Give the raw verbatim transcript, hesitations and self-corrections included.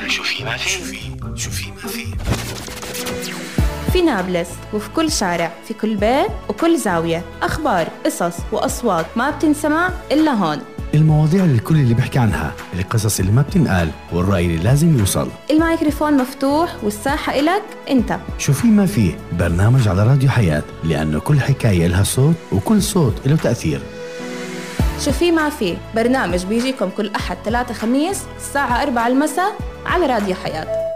شو في ما في شو في ما في في نابلس وفي كل شارع، في كل بيت وكل زاوية، أخبار، قصص وأصوات ما بتنسمع إلا هون. المواضيع اللي الكل اللي بيحكي عنها، القصص اللي ما بتنقال، والرأي اللي لازم يوصل. الميكروفون مفتوح والساحة إلك أنت. شو في ما في، برنامج على راديو حياة، لأنه كل حكاية لها صوت وكل صوت له تأثير. شو في ما في برنامج بيجيكم كل أحد ثلاثة خميس الساعة أربعة المساء على راديو حياة.